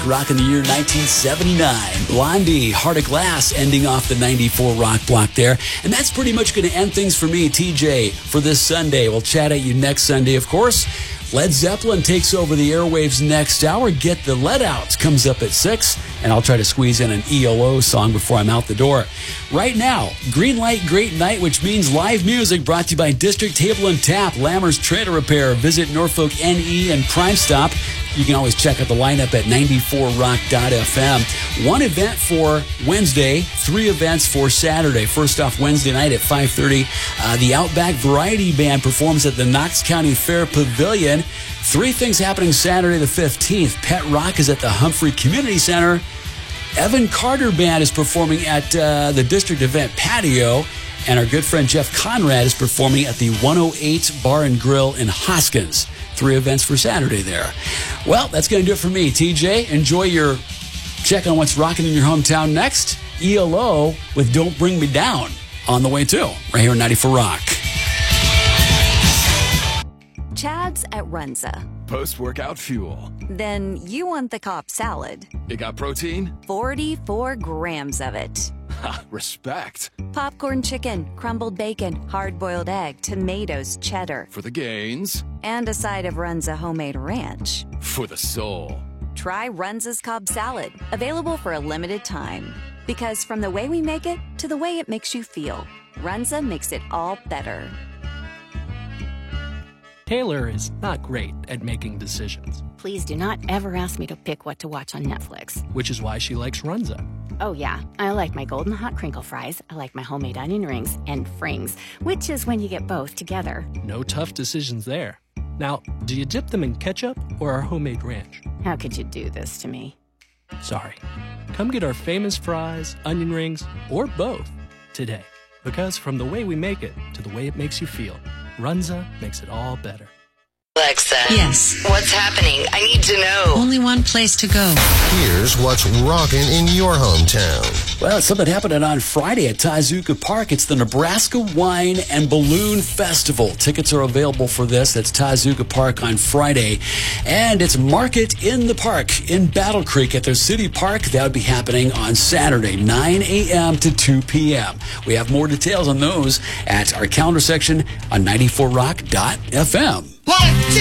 Rock, rocking the year 1979. Blondie, Heart of Glass, ending off the 94 Rock block there. And that's pretty much going to end things for me, TJ, for this Sunday. We'll chat at you next Sunday, of course. Led Zeppelin takes over the airwaves next hour. Get the Let Out comes up at 6, and I'll try to squeeze in an ELO song before I'm out the door. Right now, Green Light, Great Night, which means live music brought to you by District Table and Tap, Lammer's Trailer Repair. Visit Norfolk NE and Prime Stop. You can always check out the lineup at 94rock.fm. One event for Wednesday, 3 events for Saturday. First off, Wednesday night at 5:30, the Outback Variety Band performs at the Knox County Fair Pavilion. 3 things happening Saturday the 15th. Pet Rock is at the Humphrey Community Center. Evan Carter Band is performing at the District Event Patio. And our good friend Jeff Conrad is performing at the 108 Bar and Grill in Hoskins. 3 events for Saturday there. Well, that's going to do it for me, TJ. Enjoy your check on what's rocking in your hometown next. ELO with Don't Bring Me Down on the way too, right here on 94 Rock. Chad's at Runza. Post-workout fuel. Then you want the Cobb salad. It got protein? 44 grams of it. Ha, respect. Popcorn chicken, crumbled bacon, hard-boiled egg, tomatoes, cheddar. For the gains. And a side of Runza homemade ranch. For the soul. Try Runza's Cobb salad, available for a limited time. Because from the way we make it to the way it makes you feel, Runza makes it all better. Taylor is not great at making decisions, Please do not ever ask me to pick what to watch on Netflix. which is why she likes Runza. Oh yeah, I like my golden hot crinkle fries, I like my homemade onion rings, and frings, which is when you get both together. No tough decisions there. Now, do you dip them in ketchup or our homemade ranch? How could you do this to me? Sorry. Come get our famous fries, onion rings, or both today. Because from the way we make it to the way it makes you feel, Runza makes it all better. Alexa. Yes. What's happening? I need to know. Only one place to go. Here's what's rocking in your hometown. Well, something happening on Friday at Tazooka Park. It's the Nebraska Wine and Balloon Festival. Tickets are available for this. That's Tazooka Park on Friday. And it's Market in the Park in Battle Creek at their city park. That would be happening on Saturday, 9 a.m. to 2 p.m. We have more details on those at our calendar section on 94rock.fm. 1, 2,